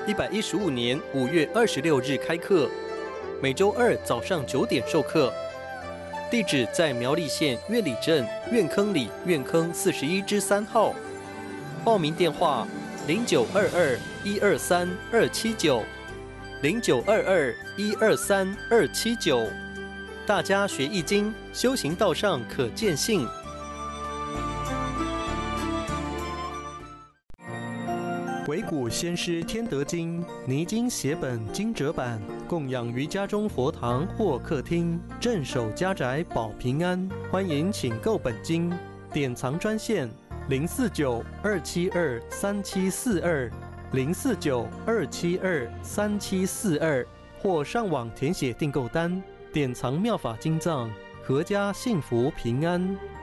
115年5月26日开课，每周二早上9点授课。地址在苗栗县苑里镇苑坑里苑坑41之3号。报名电话0922-123-279，0922-123-279。大家学易经，修行道上可见性。惟古先师天德经拟经写本经折版，供养于家中佛堂或客厅，镇守家宅保平安。欢迎请购本经，典藏专线049-272-3742，049-272-3742，或上网填写订购单，典藏妙法经藏，阖家幸福平安。